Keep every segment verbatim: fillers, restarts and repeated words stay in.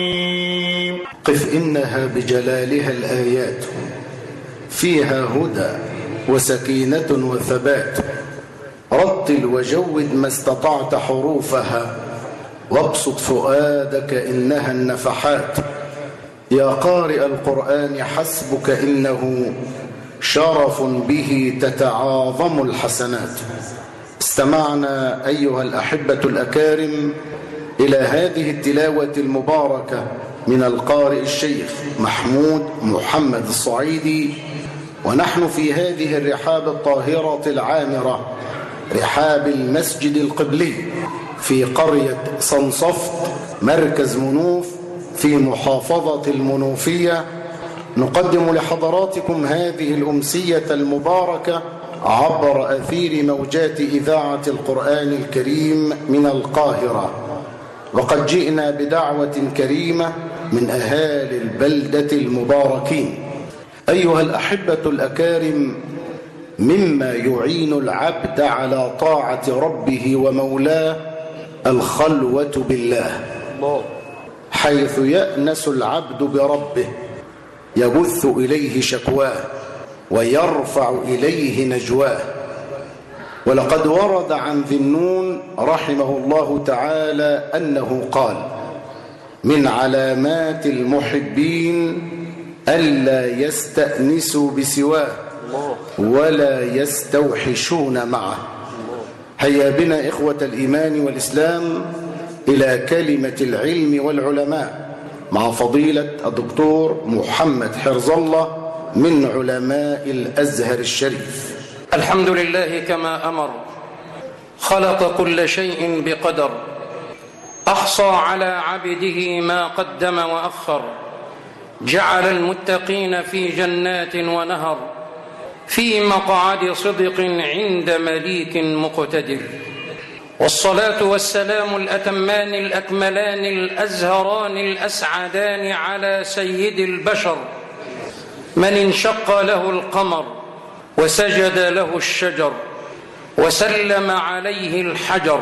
قف إنها بجلالها الآيات فيها هدى وسكينة وثبات. رتل وجود ما استطعت حروفها وابسط فؤادك إنها النفحات. يا قارئ القرآن حسبك إنه شرف به تتعاظم الحسنات. استمعنا أيها الأحبة الأكارم إلى هذه التلاوة المباركة من القارئ الشيخ محمود محمد الصعيدي، ونحن في هذه الرحاب الطاهرة العامرة، رحاب المسجد القبلي في قرية صنصفت مركز منوف في محافظة المنوفية. نقدم لحضراتكم هذه الأمسية المباركة عبر أثير موجات إذاعة القرآن الكريم من القاهرة، وقد جئنا بدعوة كريمة من أهالي البلدة المباركين. أيها الأحبة الأكارم، مما يعين العبد على طاعة ربه ومولاه الخلوة بالله، حيث يأنس العبد بربه، يبث إليه شكواه ويرفع إليه نجواه. ولقد ورد عن ذي النون رحمه الله تعالى أنه قال: من علامات المحبين ألا يستأنسوا بسواه ولا يستوحشون معه. هيا بنا إخوة الإيمان والإسلام إلى كلمة العلم والعلماء مع فضيلة الدكتور محمد حرز الله من علماء الأزهر الشريف. الحمد لله كما أمر، خلق كل شيء بقدر، أحصى على عبده ما قدم وأخر، جعل المتقين في جنات ونهر، في مقعد صدق عند مليك مقتدر. والصلاة والسلام الأتمان الأكملان الأزهران الأسعدان على سيد البشر، من انشق له القمر وسجد له الشجر وسلم عليه الحجر.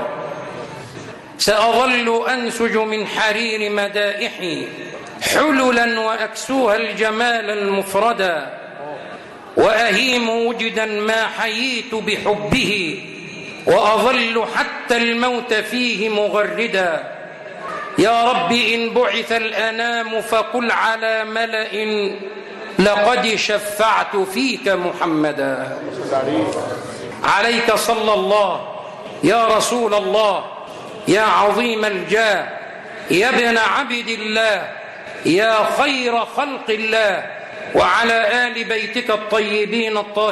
سأظل أنسج من حرير مدائحي حللا وأكسوها الجمال المفردا، وأهيم وجدا ما حييت بحبه، وأظل حتى الموت فيه مغردا. يا رب إن بعث الأنام فقل على ملأ لقد شفعت فيك محمدا. عليك صلى الله يا رسول الله، يا عظيم الجاه، يا ابن عبد الله، يا خير خلق الله، وعلى آل بيتك الطيبين الطاهرين.